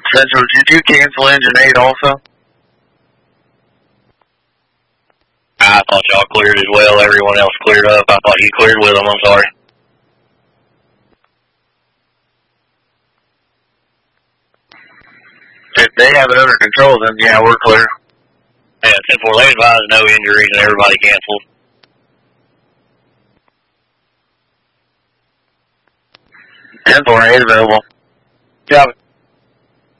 Central, did you cancel engine 8 also? I thought y'all cleared as well. Everyone else cleared up. I thought you cleared with them. I'm sorry. If they have it under control, then yeah, we're clear. Yeah, 10-4, they advised no injuries and everybody canceled. Ten 4 8 available. Got it.